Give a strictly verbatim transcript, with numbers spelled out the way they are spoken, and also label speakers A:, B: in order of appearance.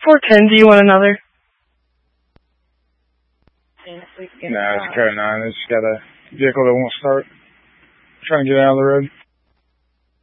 A: four ten, do you want another?
B: Nah, it's code nine. It's got a vehicle that won't start. Trying to get out of the road.